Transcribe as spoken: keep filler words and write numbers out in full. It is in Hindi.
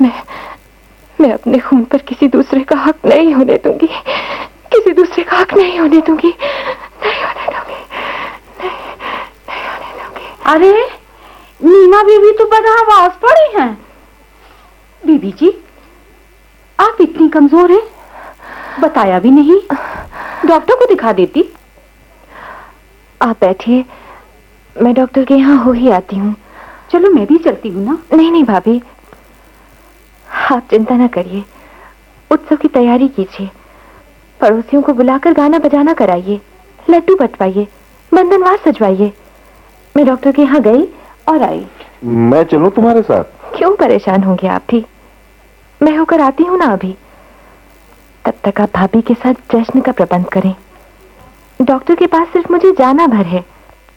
मैं मैं अपने खून पर किसी दूसरे का हक नहीं होने दूंगी, किसी दूसरे का हक नहीं होने दूंगी, नहीं होने दूंगी, नहीं, नहीं होने दूंगी। अरे नीना बीबी तो बड़ा आवाज पड़ी हैं। बीबी जी आप इतनी कमजोर हैं, बताया भी नहीं, डॉक्टर को दिखा देती। आप बैठिए, मैं डॉक्टर के यहाँ हो ही आती हूँ। चलो मैं भी चलती हूँ ना। नहीं नहीं भाभी, आप चिंता ना करिए, उत्सव की तैयारी कीजिए, पड़ोसियों को बुलाकर गाना बजाना कराइए, लड्डू बंटवाइए, बंधनवार सजवाइए। मैं डॉक्टर के यहाँ गई और आई। मैं चलूं तुम्हारे साथ? क्यों परेशान होंगे आप भी, मैं होकर आती हूँ ना अभी। तब तक आप भाभी के साथ जश्न का प्रबंध करें। डॉक्टर के पास सिर्फ मुझे जाना भर है,